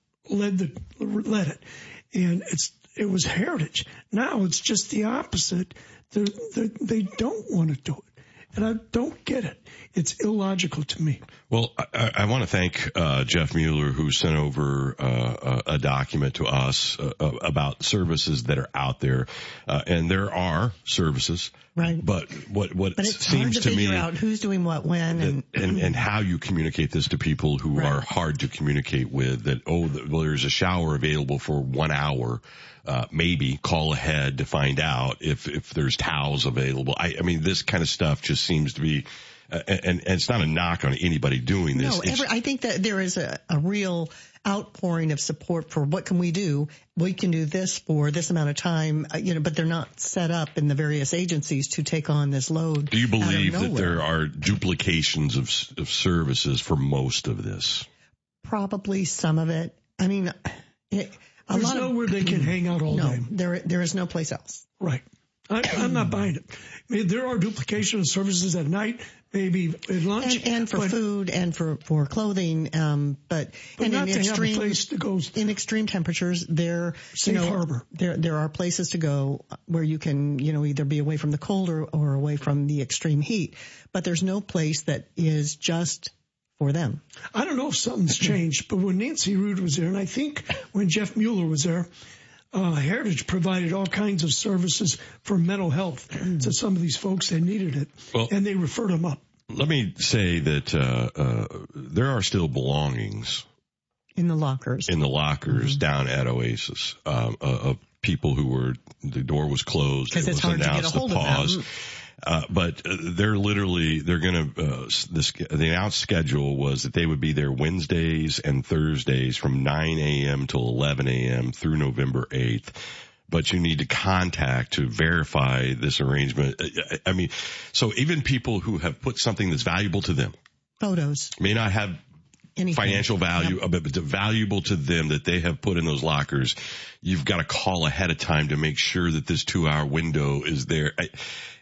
led the led it. And it's it was Heritage. Now it's just the opposite. They're, they're, they don't want to do it. And I don't get it. It's illogical to me. Well, I, I want to thank uh, Jeff Mueller, who sent over uh, a, a document to us uh, about services that are out there. Uh, and there are services. Right. But what, what but it's seems hard to, to figure me, out who's doing what when, and and, and how you communicate this to people who right. are hard to communicate with. That oh, well, there's a shower available for one hour. Uh, maybe call ahead to find out if if there's towels available. I, I mean, this kind of stuff just seems to be, uh, and, and it's not a knock on anybody doing this. No, every, I think that there is a, a real outpouring of support for what can we do. We can do this for this amount of time, you know, but they're not set up in the various agencies to take on this load. Do you believe that there are duplications of, of services for most of this? Probably some of it. I mean, it, a There's lot nowhere of, they can hang out all no, day. There, there is no place else. Right. I, I'm not buying it. I mean, there are duplication of services at night, maybe at lunch. And, and for but, food and for, for clothing. Um, but, but and not in to extreme, have a place to go. In extreme temperatures, there, Safe you know, harbor. there, there are places to go where you can, you know, either be away from the cold or, or away from the extreme heat. But there's no place that is just for them. I don't know if something's changed, but when Nancy Rude was there, and I think when Jeff Mueller was there, uh, Heritage provided all kinds of services for mental health to some of these folks that needed it, well, and they referred them up. Let me say that uh, uh, there are still belongings in the lockers, in the lockers mm-hmm. down at Oasis, um, uh, of people who were, the door was closed. Because it it's was hard announced to get a hold the pause. of them. Uh, but uh, they're literally, they're going to, uh, this, the announced schedule was that they would be there Wednesdays and Thursdays from nine a.m. till eleven a.m. through November eighth. But you need to contact to verify this arrangement. I mean, so even people who have put something that's valuable to them, photos, may not have Anything. financial value, yep. but valuable to them that they have put in those lockers, you've got to call ahead of time to make sure that this two-hour window is there. I,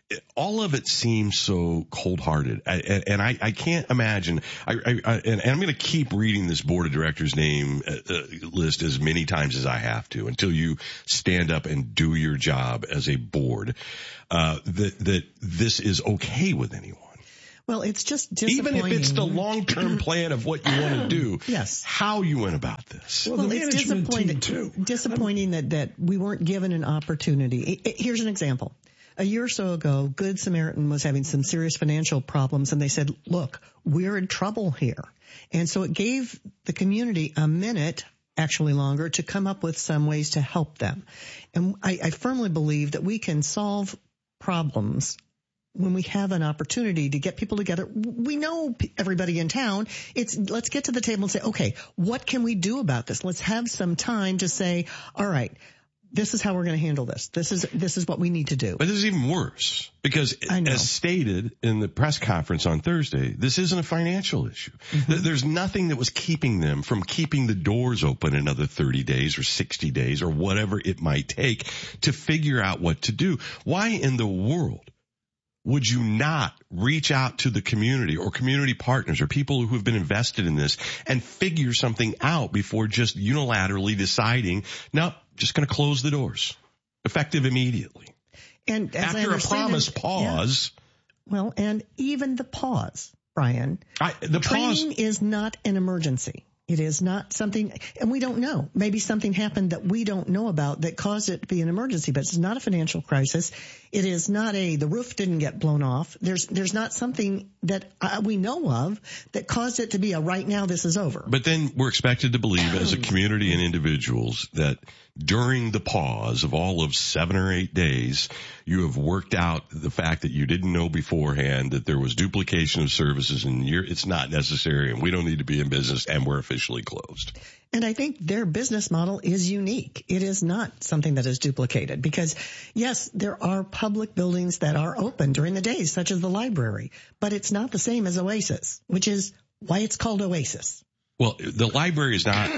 all of it seems so cold-hearted, I, and, and I, I can't imagine. I, I, I and, and I'm going to keep reading this board of directors name uh, list as many times as I have to until you stand up and do your job as a board. Uh, that that this is okay with anyone. Well, it's just disappointing. Even if it's the long-term plan of what you want to do, yes. how you went about this. Well, well the it's disappointing, too. disappointing that, that we weren't given an opportunity. It, it, here's an example. A year or so ago, Good Samaritan was having some serious financial problems, and they said, look, we're in trouble here. And so it gave the community a minute, actually longer, to come up with some ways to help them. And I, I firmly believe that we can solve problems when we have an opportunity to get people together. We know everybody in town. It's, let's get to the table and say, okay, what can we do about this? Let's have some time to say, all right, this is how we're going to handle this. This is, this is what we need to do. But this is even worse because as stated in the press conference on Thursday, this isn't a financial issue. Mm-hmm. There's nothing that was keeping them from keeping the doors open another thirty days or sixty days or whatever it might take to figure out what to do. Why in the world would you not reach out to the community or community partners or people who have been invested in this and figure something out before just unilaterally deciding, no, just going to close the doors, effective immediately? And as after a promised it, pause. Yeah. Well, and even the pause, Brian, I, the training pause is not an emergency. It is not something, and we don't know. Maybe something happened that we don't know about that caused it to be an emergency, but it's not a financial crisis. It is not a, the roof didn't get blown off. There's, there's not something that uh, we know of that caused it to be a right now this is over. But then we're expected to believe as a community and individuals that during the pause of all of seven or eight days, you have worked out the fact that you didn't know beforehand that there was duplication of services and you're, it's not necessary and we don't need to be in business and we're officially closed. And I think their business model is unique. It is not something that is duplicated because, yes, there are public buildings that are open during the days, such as the library, but it's not the same as Oasis, which is why it's called Oasis. Well, the library is not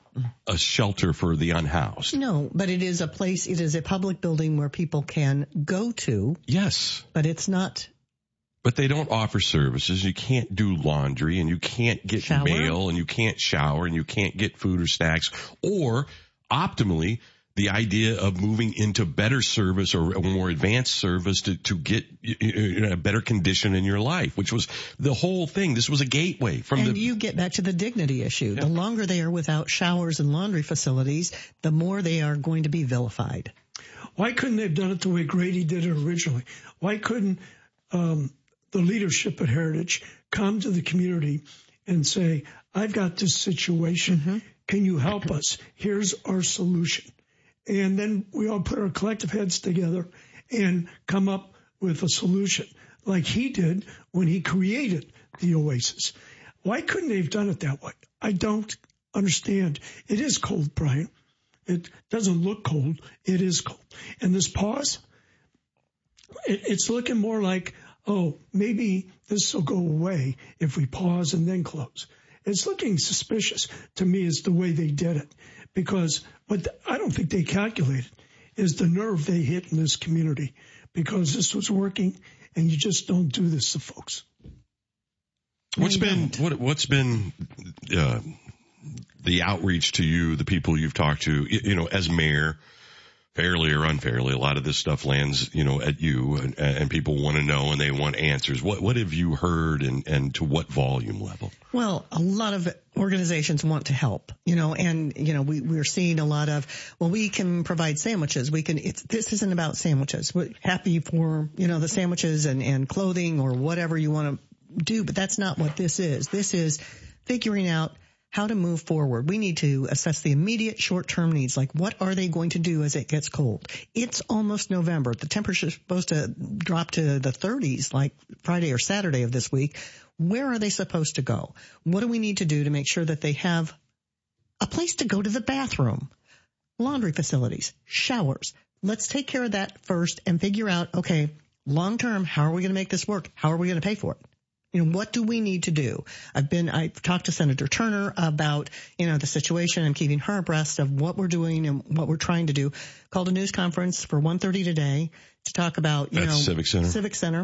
a shelter for the unhoused. No, but it is a place, it is a public building where people can go to. Yes. But it's not. But they don't offer services. You can't do laundry and you can't get shower. mail and you can't shower and you can't get food or snacks. Or optimally, the idea of moving into better service or a more advanced service to, to get you know, a better condition in your life, which was the whole thing. This was a gateway from and the. And you get back to the dignity issue. Yeah. The longer they are without showers and laundry facilities, the more they are going to be vilified. Why couldn't they have done it the way Grady did it originally? Why couldn't um, the leadership at Heritage come to the community and say, I've got this situation. Mm-hmm. Can you help us? Here's our solution. And then we all put our collective heads together and come up with a solution like he did when he created the Oasis. Why couldn't they have done it that way? I don't understand. It is cold, Brian. It doesn't look cold. It is cold. And this pause, it, it's looking more like, oh, maybe this will go away if we pause and then close. It's looking suspicious to me as the way they did it. Because what the, I don't think they calculated is the nerve they hit in this community because this was working and you just don't do this to folks. What's been, what, what's been, uh, the outreach to you, the people you've talked to, you, you know, as mayor, fairly or unfairly, a lot of this stuff lands, you know, at you and, and people want to know and they want answers. What, what have you heard and, and to what volume level? Well, a lot of organizations want to help, you know, and, you know, we, we're seeing a lot of, well, we can provide sandwiches. We can, it's, this isn't about sandwiches. We're happy for, you know, the sandwiches and, and clothing or whatever you want to do, but that's not what this is. This is figuring out how to move forward. We need to assess the immediate short-term needs, like what are they going to do as it gets cold? It's almost November. The temperature is supposed to drop to the thirties like Friday or Saturday of this week. Where are they supposed to go? What do we need to do to make sure that they have a place to go to the bathroom, laundry facilities, showers? Let's take care of that first and figure out, okay, long-term, how are we going to make this work? How are we going to pay for it? You know, what do we need to do? I've been, I've talked to Senator Turner about, you know, the situation and keeping her abreast of what we're doing and what we're trying to do. Called a news conference for one thirty today to talk about, you At know, Civic Center. Civic Center.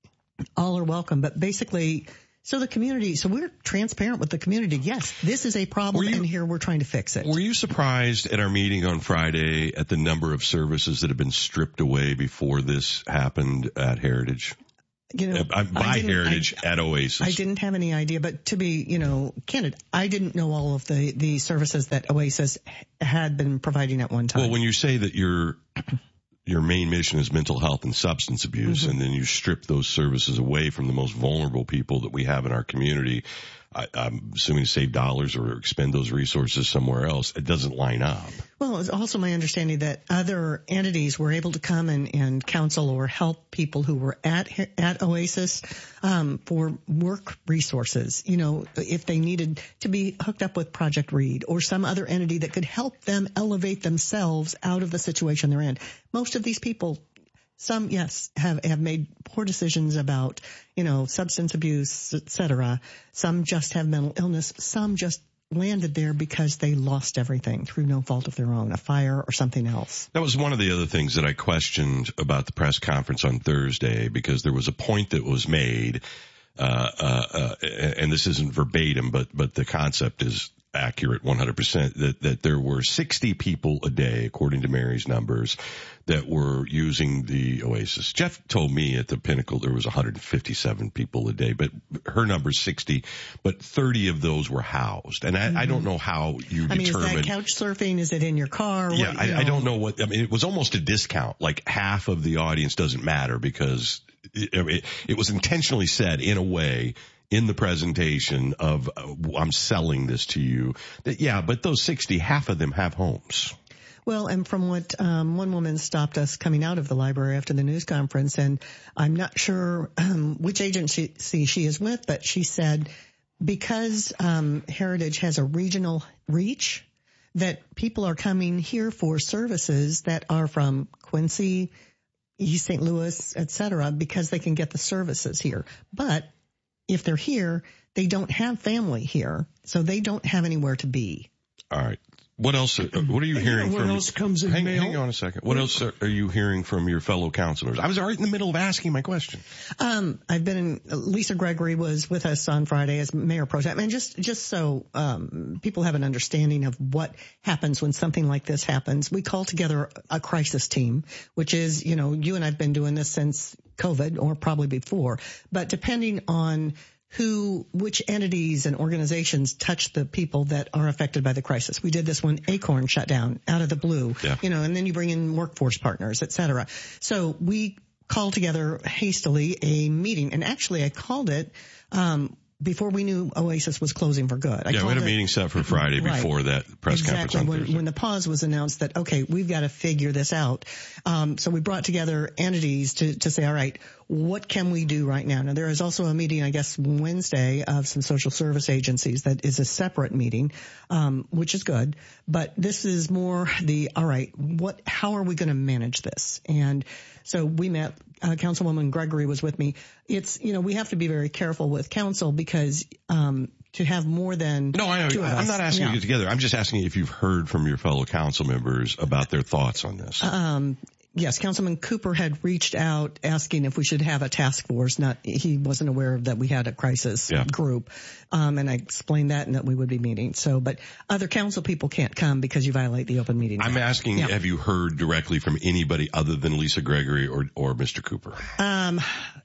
All are welcome, but basically, so the community, so we're transparent with the community. Yes, this is a problem, you, and here we're trying to fix it. Were you surprised at our meeting on Friday at the number of services that have been stripped away before this happened at Heritage? You know, uh, by Heritage I, at Oasis. I didn't have any idea, but to be, you know, candid, I didn't know all of the, the services that Oasis had been providing at one time. Well, when you say that your your main mission is mental health and substance abuse, mm-hmm. and then you strip those services away from the most vulnerable people that we have in our community, I, I'm assuming to save dollars or expend those resources somewhere else, it doesn't line up. Well, it's also my understanding that other entities were able to come and, and counsel or help people who were at at Oasis um, for work resources. You know, if they needed to be hooked up with Project Read or some other entity that could help them elevate themselves out of the situation they're in. Most of these people, some, yes, have, have made poor decisions about, you know, substance abuse, et cetera. Some just have mental illness. Some just landed there because they lost everything through no fault of their own, a fire or something else. That was one of the other things that I questioned about the press conference on Thursday, because there was a point that was made, uh, uh, uh and this isn't verbatim, but, but the concept is accurate one hundred percent, that, that there were sixty people a day, according to Mary's numbers, that were using the Oasis. Jeff told me at the Pinnacle there was one hundred fifty-seven people a day, but her number's sixty, but thirty of those were housed. And I, mm-hmm. I don't know how you I determine. mean, is that couch surfing? Is it in your car? Yeah, what, I, you know? I don't know what, I mean, it was almost a discount. Like half of the audience doesn't matter because it, it, it was intentionally said in a way in the presentation of, uh, I'm selling this to you, that, yeah, but those sixty, half of them have homes. Well, and from what um, one woman stopped us coming out of the library after the news conference, and I'm not sure um, which agency she is with, but she said because um, Heritage has a regional reach, that people are coming here for services that are from Quincy, East Saint Louis, et cetera, because they can get the services here. But if they're here, they don't have family here, so they don't have anywhere to be. All right. What else? Are, what are you hearing what from? What else comes in hang, mail? Hang on a second. What else are, are you hearing from your fellow counselors? I was right in the middle of asking my question. Um, I've been in, Lisa Gregory was with us on Friday as mayor pro tem, and just just so um, people have an understanding of what happens when something like this happens, we call together a crisis team, which is, you know, you and I've been doing this since COVID or probably before, but depending on who, which entities and organizations touch the people that are affected by the crisis. We did this when Acorn shut down out of the blue, yeah. you know, and then you bring in workforce partners, et cetera. So we called together hastily a meeting, and actually I called it, um, before we knew Oasis was closing for good. I yeah, we had a it, meeting set for Friday right, before that press exactly, conference on when, Thursday. when the pause was announced that, okay, we've got to figure this out. Um, so we brought together entities to, to say, all right, what can we do right now? Now, there is also a meeting, I guess, Wednesday of some social service agencies that is a separate meeting, um, which is good. But this is more the, all right, what, how are we going to manage this? And so we met, uh, Councilwoman Gregory was with me. It's, you know, we have to be very careful with council because, um, to have more than no, I, two of I'm us, not asking yeah. you to get together. I'm just asking if you've heard from your fellow council members about their thoughts on this. Um, yes, Councilman Cooper had reached out asking if we should have a task force. Not, he wasn't aware that we had a crisis yeah. group. Um, and I explained that and that we would be meeting. So, but other council people can't come because you violate the open meeting. I'm asking, yeah. have you heard directly from anybody other than Lisa Gregory or, or Mister Cooper? Um,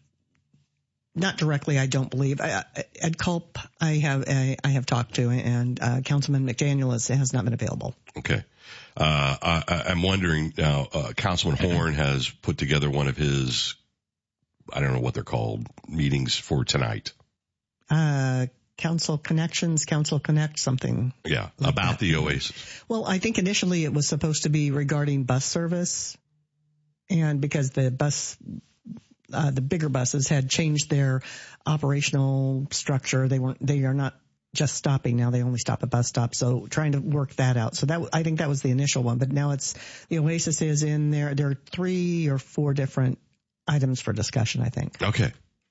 Not directly, I don't believe. I, I, Ed Culp, I have I, I have talked to, and uh, Councilman McDaniel is, has not been available. Okay, uh, I, I'm wondering now. Uh, Councilman Horn has put together one of his, I don't know what they're called, meetings for tonight. Uh, Council Connections, Council Connect, something. Yeah, like about that. the Oasis. Well, I think initially it was supposed to be regarding bus service, and because the bus. Uh, the bigger buses had changed their operational structure. They weren't, they are not just stopping now. They only stop at bus stops. So trying to work that out. So that, I think that was the initial one, but now it's, the Oasis is in there. There are three or four different items for discussion, I think. Okay.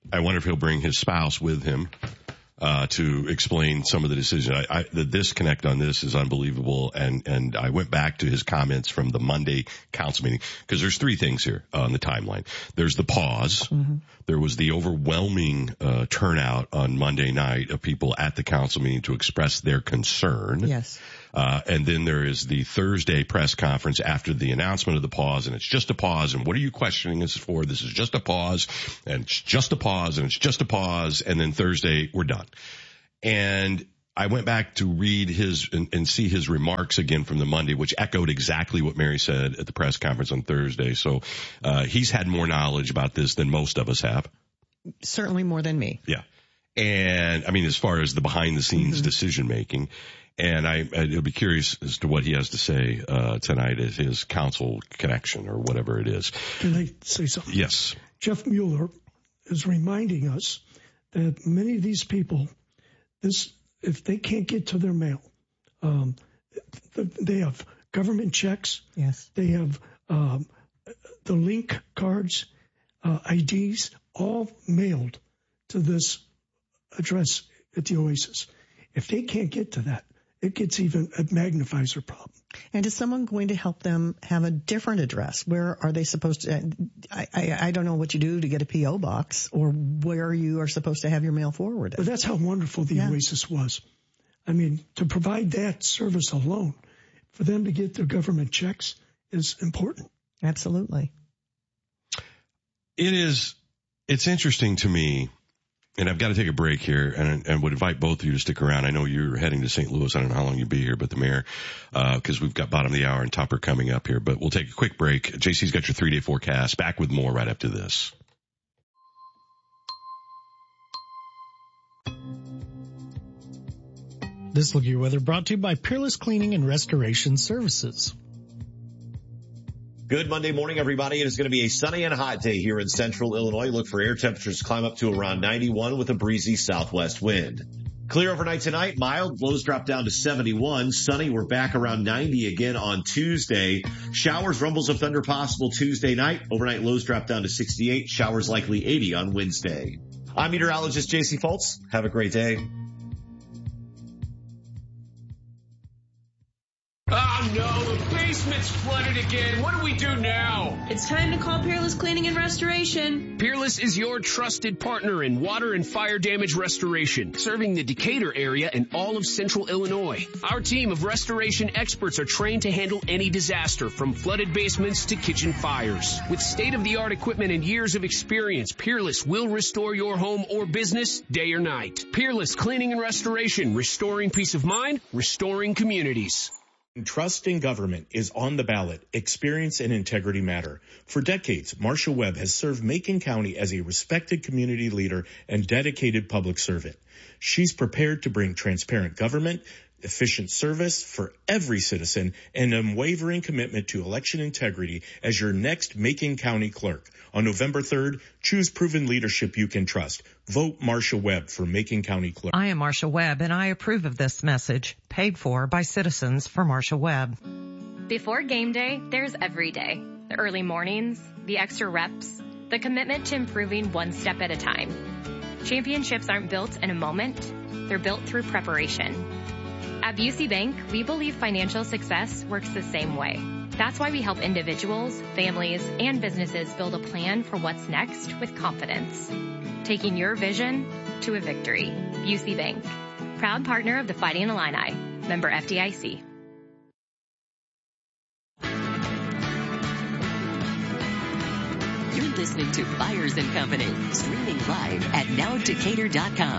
I wonder if he'll bring his spouse with him uh to explain some of the decision. I, I the disconnect on this is unbelievable, and and I went back to his comments from the Monday council meeting, because there's three things here on the timeline. There's the pause. Mm-hmm. There was the overwhelming uh turnout on Monday night of people at the council meeting to express their concern. Yes. Uh, and then there is the Thursday press conference after the announcement of the pause, and it's just a pause, and what are you questioning this for? This is just a pause, and it's just a pause, and it's just a pause, and then Thursday, we're done. And I went back to read his and, and see his remarks again from the Monday, which echoed exactly what Mary said at the press conference on Thursday. So uh he's had more knowledge about this than most of us have. Certainly more than me. Yeah. And I mean, as far as the behind the scenes mm-hmm. decision making. And I, I'll be curious as to what he has to say uh tonight at his council connection or whatever it is. Can I say something? Yes. Jeff Mueller is reminding us that many of these people, this if they can't get to their mail, um, they have government checks. Yes. They have um, the link cards, uh, I Ds, all mailed to this address at the Oasis. If they can't get to that, it gets even, it magnifies their problem. And is someone going to help them have a different address? Where are they supposed to, I, I, I don't know what you do to get a P O box or where you are supposed to have your mail forwarded. But that's how wonderful the yeah. Oasis was. I mean, to provide that service alone, for them to get their government checks is important. Absolutely. It is, it's interesting to me. And I've got to take a break here, and, and would invite both of you to stick around. I know you're heading to Saint Louis. I don't know how long you'll be here, but the mayor, uh, because we've got bottom of the hour and Tupper coming up here. But we'll take a quick break. J C's got your three-day forecast. Back with more right after this. This Look at Your Weather brought to you by Peerless Cleaning and Restoration Services. Good Monday morning, everybody. It is going to be a sunny and hot day here in central Illinois. Look for air temperatures to climb up to around ninety-one with a breezy southwest wind. Clear overnight tonight, mild. Lows drop down to seventy-one. Sunny, we're back around ninety again on Tuesday. Showers, rumbles of thunder possible Tuesday night. Overnight lows drop down to sixty-eight. Showers likely eighty on Wednesday. I'm meteorologist J C Fultz. Have a great day. Oh no, the basement's flooded again. What do we do now? It's time to call Peerless Cleaning and Restoration. Peerless is your trusted partner in water and fire damage restoration, serving the Decatur area and all of central Illinois. Our team of restoration experts are trained to handle any disaster, from flooded basements to kitchen fires. With state-of-the-art equipment and years of experience, Peerless will restore your home or business day or night. Peerless Cleaning and Restoration, restoring peace of mind, restoring communities. Trust in government is on the ballot. Experience and integrity matter. For decades, Marsha Webb has served Macon County as a respected community leader and dedicated public servant. She's prepared to bring transparent government, efficient service for every citizen, and unwavering commitment to election integrity as your next Macon County clerk. On November third, choose proven leadership you can trust. Vote Marsha Webb for Macon County Clerk. I am Marsha Webb, and I approve of this message, paid for by citizens for Marsha Webb. Before game day, there's every day. The early mornings, the extra reps, the commitment to improving one step at a time. Championships aren't built in a moment. They're built through preparation. At Busey Bank, we believe financial success works the same way. That's why we help individuals, families, and businesses build a plan for what's next with confidence. Taking your vision to a victory. Busey Bank. Proud partner of the Fighting Illini. Member F D I C. You're listening to Byers and Company, streaming live at now decatur dot com.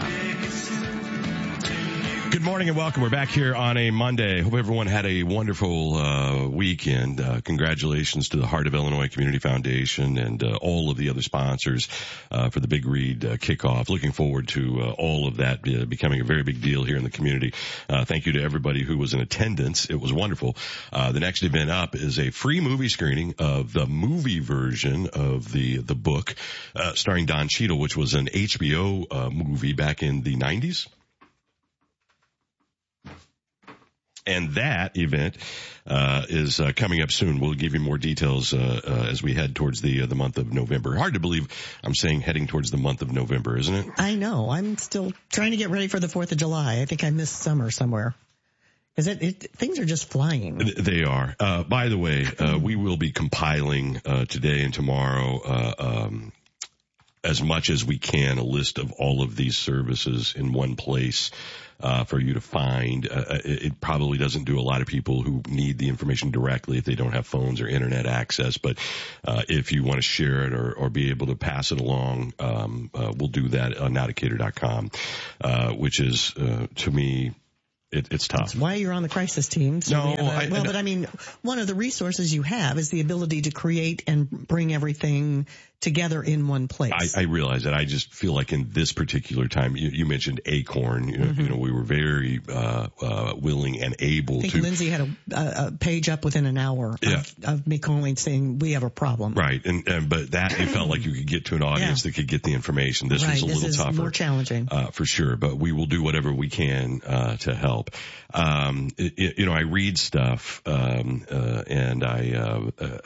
Good morning and welcome. We're back here on a Monday. Hope everyone had a wonderful uh weekend. Uh congratulations to the Heart of Illinois Community Foundation and uh, all of the other sponsors uh for the Big Read uh, kickoff. Looking forward to uh, all of that uh, becoming a very big deal here in the community. Uh thank you to everybody who was in attendance. It was wonderful. Uh the next event up is a free movie screening of the movie version of the the book uh starring Don Cheadle, which was an H B O uh movie back in the nineties. And that event uh, is uh, coming up soon. We'll give you more details uh, uh, as we head towards the uh, the month of November. Hard to believe I'm saying heading towards the month of November, isn't it? I know. I'm still trying to get ready for the fourth of July. I think I missed summer somewhere. Is it, it things are just flying. They are. Uh, by the way, uh, we will be compiling uh, today and tomorrow uh, um, as much as we can a list of all of these services in one place. Uh, for you to find. Uh, it, it probably doesn't do a lot of people who need the information directly if they don't have phones or internet access. But uh, if you want to share it or, or be able to pass it along, um, uh, we'll do that on now decatur dot com, uh, which is, uh, to me, It, it's tough. That's why you're on the crisis team. So no, we have a, I, well, I, but I mean, one of the resources you have is the ability to create and bring everything together in one place. I, I realize that. I just feel like in this particular time, you, you mentioned Acorn. You know, mm-hmm. you know, we were very uh, uh, willing and able I think to. Lindsay had a, a page up within an hour yeah. of, of me calling saying we have a problem. Right, and, and but that it felt like you could get to an audience yeah. that could get the information. This right. was a this little is tougher, more challenging uh, for sure. But we will do whatever we can uh, to help. Um, it, it, you know, I read stuff, um, uh, and I, uh, uh